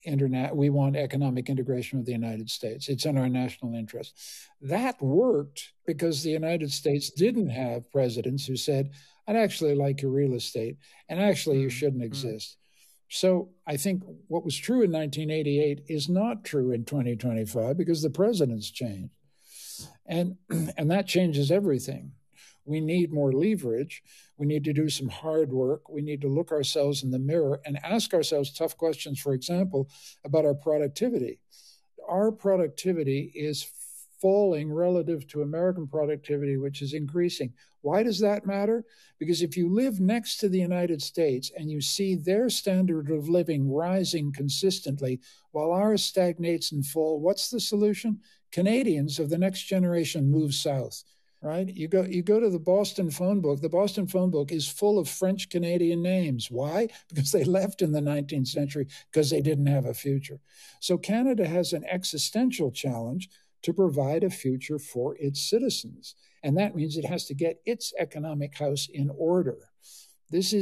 we want economic integration with the United States. It's in our national interest. That worked because the United States didn't have presidents who said, I'd actually like your real estate, and actually you shouldn't exist. So I think what was true in 1988 is not true in 2025 because the president's changed. And that changes everything. We need more leverage. We need to do some hard work. We need to look ourselves in the mirror and ask ourselves tough questions, for example, about our productivity. Our productivity is falling relative to American productivity, which is increasing. Why does that matter? Because if you live next to the United States and you see their standard of living rising consistently while ours stagnates and falls, what's the solution? Canadians of the next generation move south. Right? You go to the Boston phone book. The Boston phone book is full of French Canadian names. Why? Because they left in the 19th century because they didn't have a future. So Canada has an existential challenge to provide a future for its citizens. And that means it has to get its economic house in order. This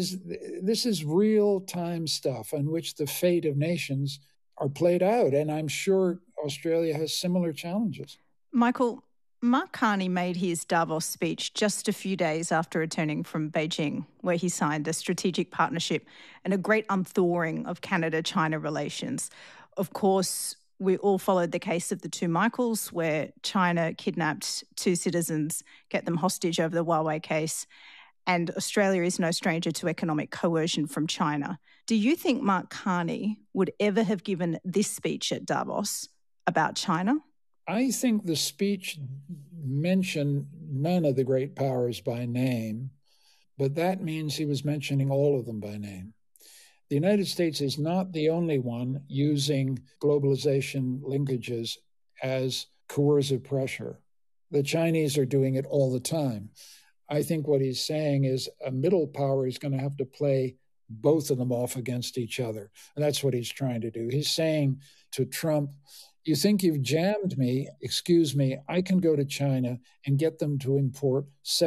is real-time stuff on which the fate of nations are played out. And I'm sure Australia has similar challenges. Michael, Mark Carney made his Davos speech just a few days after returning from Beijing, where he signed a strategic partnership and a great unthawing of Canada-China relations. Of course, we all followed the case of the two Michaels, where China kidnapped two citizens, kept them hostage over the Huawei case, and Australia is no stranger to economic coercion from China. Do you think Mark Carney would ever have given this speech at Davos about China? I think the speech mentioned none of the great powers by name, but that means he was mentioning all of them by name. The United States is not the only one using globalization linkages as coercive pressure. The Chinese are doing it all the time. I think what he's saying is a middle power is going to have to play both of them off against each other. And that's what he's trying to do. He's saying to Trump, you think you've jammed me? Excuse me, I can go to China and get them to import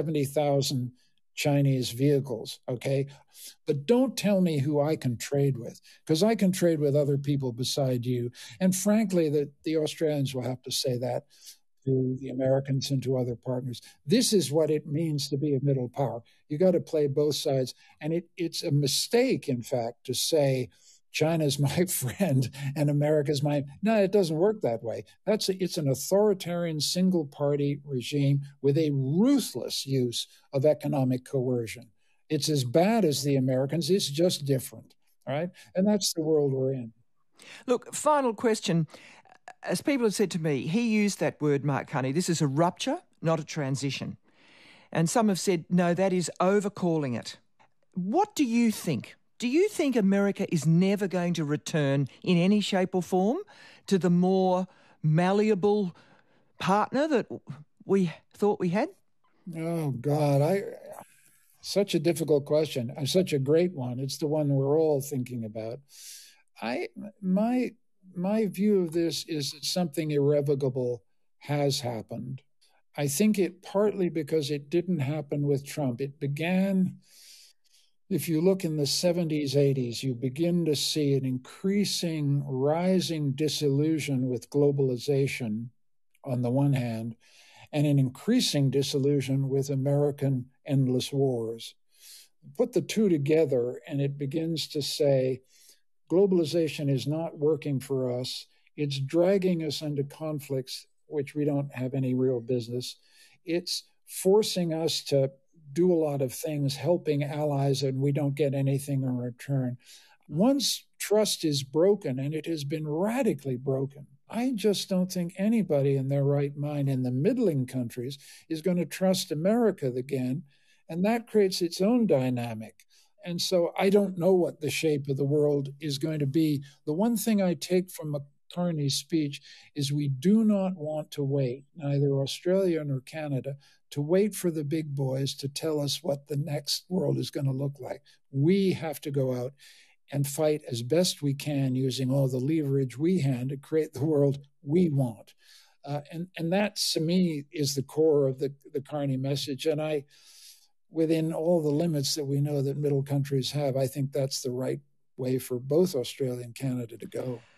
70,000 Chinese vehicles, okay? But don't tell me who I can trade with, because I can trade with other people beside you. And frankly, the Australians will have to say that to the Americans and to other partners. This is what it means to be a middle power. You got to play both sides. And it's a mistake, in fact, to say China's my friend and America's my... No, it doesn't work that way. It's an authoritarian single-party regime with a ruthless use of economic coercion. It's as bad as the Americans. It's just different, all right? And that's the world we're in. Look, final question. As people have said to me, he used that word, Mark Carney, this is a rupture, not a transition. And some have said, no, that is overcalling it. What do you think? Do you think America is never going to return in any shape or form to the more malleable partner that we thought we had? Oh, God, such a difficult question. Such a great one. It's the one we're all thinking about. My view of this is that something irrevocable has happened. I think it partly because it didn't happen with Trump. It began, if you look in the 70s, 80s, you begin to see an increasing, rising disillusion with globalization on the one hand, and an increasing disillusion with American endless wars. Put the two together, and it begins to say, globalization is not working for us. It's dragging us into conflicts which we don't have any real business. It's forcing us to do a lot of things, helping allies, and we don't get anything in return. Once trust is broken, and it has been radically broken, I just don't think anybody in their right mind in the middling countries is going to trust America again, and that creates its own dynamic. And so I don't know what the shape of the world is going to be. The one thing I take from Carney's speech is we do not want to wait, neither Australia nor Canada, to wait for the big boys to tell us what the next world is going to look like. We have to go out and fight as best we can using all the leverage we have to create the world we want. And that, to me, is the core of the Carney message. And within all the limits that we know that middle countries have, I think that's the right way for both Australia and Canada to go.